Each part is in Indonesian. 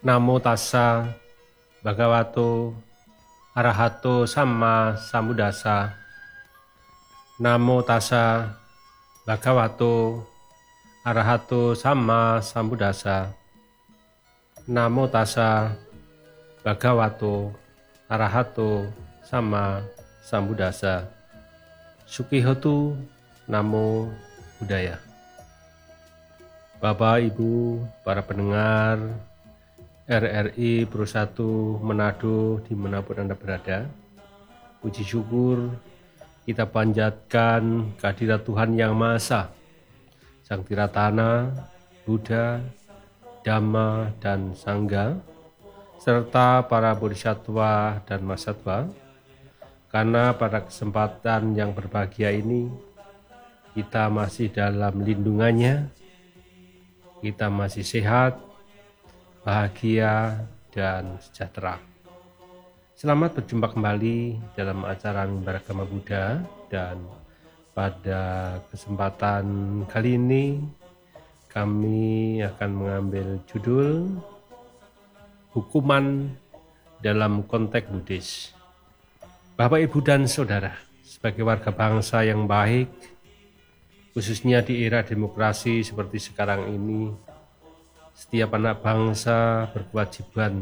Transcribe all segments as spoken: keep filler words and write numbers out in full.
Namo tassa bhagavato arahato samma sambuddhassa. Namo tassa bhagavato arahato samma sambuddhassa. Namo tassa bhagavato arahato samma sambuddhassa. Sukihotu Namo Buddhaya. Bapak, Ibu, para pendengar R R I Pro satu Manado dimanapun Anda berada, puji syukur kita panjatkan kehadirat Tuhan Yang Maha Esa, Sang Tiratana, Buddha, Dhamma, dan Sangha, serta para bodhisattva dan mahasiswa, karena pada kesempatan yang berbahagia ini kita masih dalam lindungannya, kita masih sehat, bahagia, dan sejahtera. Selamat berjumpa kembali dalam acara Mimbar Agama Buddha, dan pada kesempatan kali ini kami akan mengambil judul Hukuman dalam Konteks Buddhis. Bapak, Ibu, dan Saudara, sebagai warga bangsa yang baik, khususnya di era demokrasi seperti sekarang ini, setiap anak bangsa berkewajiban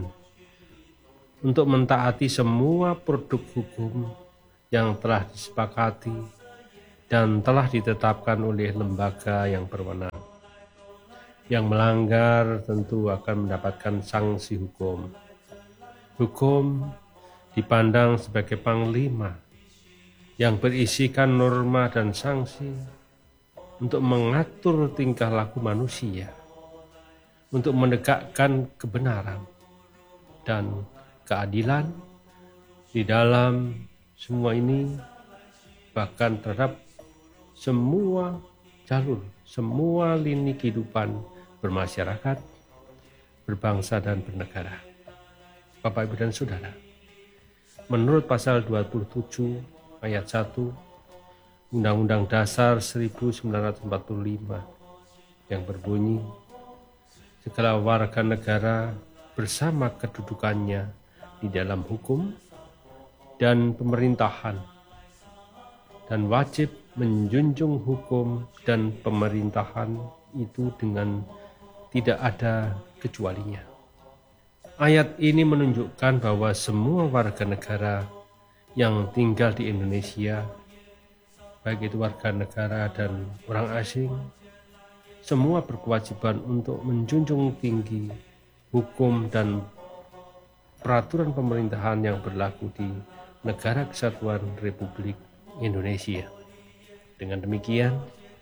untuk mentaati semua produk hukum yang telah disepakati dan telah ditetapkan oleh lembaga yang berwenang. Yang melanggar tentu akan mendapatkan sanksi hukum. Hukum dipandang sebagai panglima yang berisikan norma dan sanksi untuk mengatur tingkah laku manusia, untuk menegakkan kebenaran dan keadilan di dalam semua ini, bahkan terhadap semua jalur, semua lini kehidupan bermasyarakat, berbangsa, dan bernegara. Bapak, Ibu, dan Saudara, menurut pasal dua puluh tujuh ayat satu Undang-Undang Dasar seribu sembilan ratus empat puluh lima yang berbunyi, segala warga negara bersama kedudukannya di dalam hukum dan pemerintahan dan wajib menjunjung hukum dan pemerintahan itu dengan tidak ada kecualinya. Ayat ini menunjukkan bahwa semua warga negara yang tinggal di Indonesia, baik itu warga negara dan orang asing, semua berkewajiban untuk menjunjung tinggi hukum dan peraturan pemerintahan yang berlaku di Negara Kesatuan Republik Indonesia. Dengan demikian,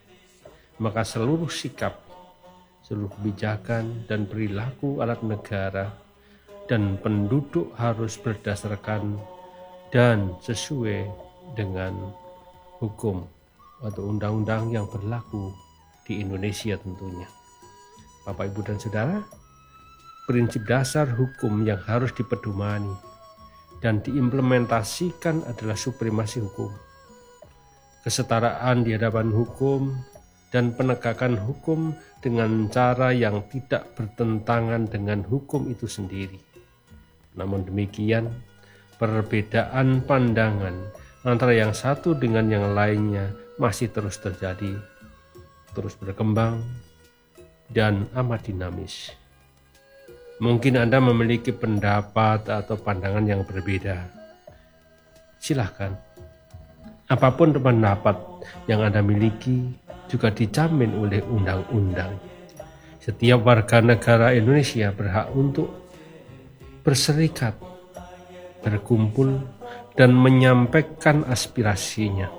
maka seluruh sikap, seluruh kebijakan dan perilaku alat negara dan penduduk harus berdasarkan dan sesuai dengan hukum atau undang-undang yang berlaku di Indonesia tentunya. Bapak, Ibu, dan Saudara, prinsip dasar hukum yang harus dipedomani dan diimplementasikan adalah supremasi hukum, kesetaraan di hadapan hukum, dan penegakan hukum dengan cara yang tidak bertentangan dengan hukum itu sendiri. Namun demikian, perbedaan pandangan antara yang satu dengan yang lainnya masih terus terjadi, terus berkembang, dan amat dinamis. Mungkin Anda memiliki pendapat atau pandangan yang berbeda. Silahkan. Apapun pendapat yang Anda miliki juga dijamin oleh undang-undang. Setiap warga negara Indonesia berhak untuk berserikat, berkumpul, dan menyampaikan aspirasinya.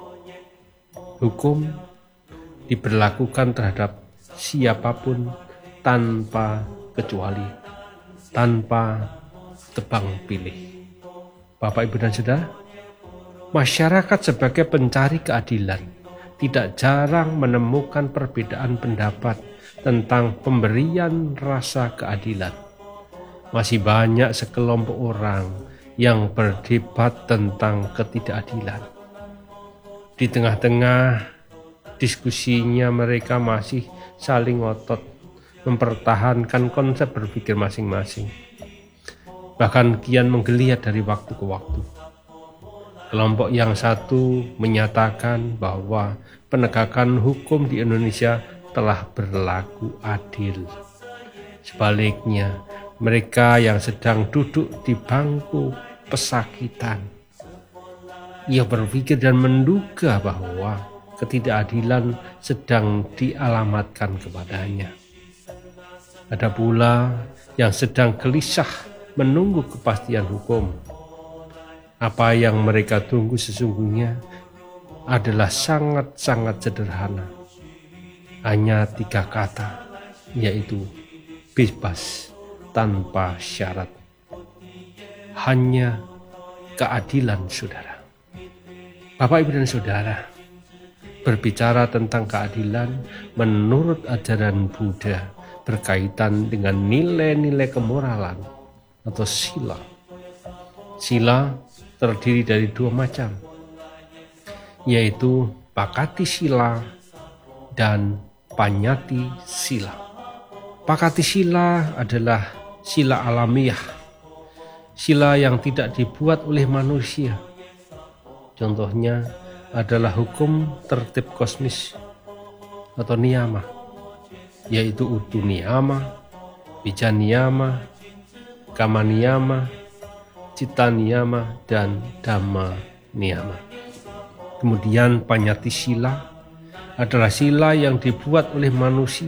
Hukum diberlakukan terhadap siapapun tanpa kecuali, tanpa tebang pilih. Bapak, Ibu, dan Saudara, masyarakat sebagai pencari keadilan tidak jarang menemukan perbedaan pendapat tentang pemberian rasa keadilan. Masih banyak sekelompok orang yang berdebat tentang ketidakadilan. Di tengah-tengah diskusinya mereka masih saling ngotot mempertahankan konsep berpikir masing-masing. bahkan kian menggeliat dari waktu ke waktu. Kelompok yang satu menyatakan bahwa penegakan hukum di Indonesia telah berlaku adil. Sebaliknya, mereka yang sedang duduk di bangku pesakitan, ia berpikir dan menduga bahwa ketidakadilan sedang dialamatkan kepadanya. Ada pula yang sedang gelisah menunggu kepastian hukum. Apa yang mereka tunggu sesungguhnya adalah sangat-sangat sederhana. Hanya tiga kata, yaitu bebas tanpa syarat. Hanya keadilan, saudara. Bapak, Ibu, dan saudara, berbicara tentang keadilan menurut ajaran Buddha berkaitan dengan nilai-nilai kemoralan atau sila. Sila terdiri dari dua macam, yaitu Pakati Sila dan Panyati Sila. Pakati Sila adalah sila alamiah, sila yang tidak dibuat oleh manusia. Contohnya adalah hukum tertib kosmis atau niyama, yaitu utu niyama, bija niyama, kama niyama, cita niyama, dan dhamma niyama. Kemudian Panyati Sila adalah sila yang dibuat oleh manusia,